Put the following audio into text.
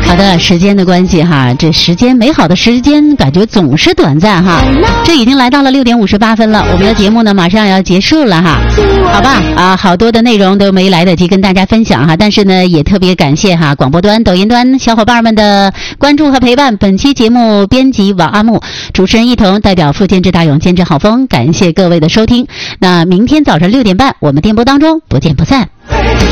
好的，时间的关系哈，这时间美好的时间感觉总是短暂哈。这已经来到了6点58分了，我们的节目呢马上要结束了哈。好吧啊，好多的内容都没来得及跟大家分享哈，但是呢也特别感谢哈广播端、抖音端小伙伴们的关注和陪伴。本期节目编辑王阿木，主持人一彤，代表傅建志、大勇监制郝峰，感谢各位的收听。那明天早上6点半，我们电波当中不见不散。